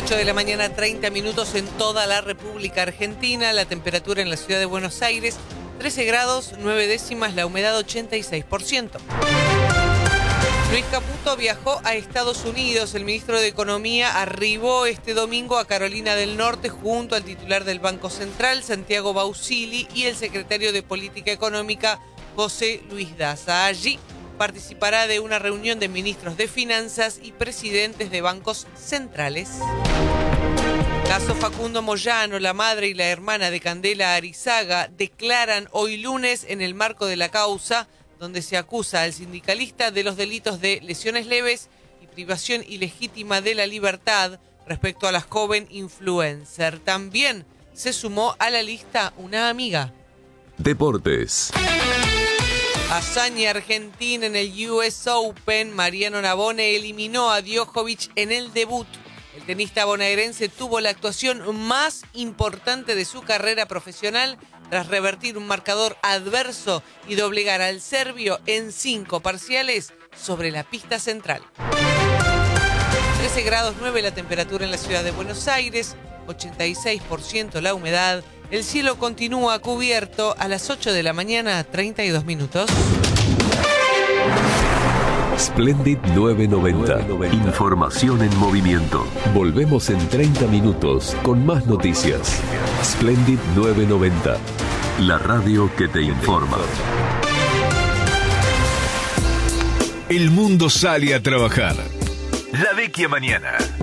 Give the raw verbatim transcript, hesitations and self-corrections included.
ocho de la mañana, treinta minutos en toda la República Argentina. La temperatura en la ciudad de Buenos Aires, trece grados, nueve décimas, la humedad ochenta y seis por ciento. Luis Caputo viajó a Estados Unidos. El ministro de Economía arribó este domingo a Carolina del Norte junto al titular del Banco Central, Santiago Bausili, y el secretario de Política Económica, José Luis Daza. Allí participará de una reunión de ministros de Finanzas y presidentes de bancos centrales. Caso Facundo Moyano. La madre y la hermana de Candela Arizaga declaran hoy lunes en el marco de la causa donde se acusa al sindicalista de los delitos de lesiones leves y privación ilegítima de la libertad respecto a la joven influencer. También se sumó a la lista una amiga. Deportes. Hazaña argentina en el U S Open. Mariano Navone eliminó a Djokovic en el debut. El tenista bonaerense tuvo la actuación más importante de su carrera profesional tras revertir un marcador adverso y doblegar al serbio en cinco parciales sobre la pista central. trece grados nueve la temperatura en la ciudad de Buenos Aires, ochenta y seis por ciento la humedad. El cielo continúa cubierto. A las ocho de la mañana, treinta y dos minutos. Splendid novecientos noventa. Información en movimiento. Volvemos en treinta minutos con más noticias. Splendid novecientos noventa. La radio que te informa. El mundo sale a trabajar. La Vecchia mañana.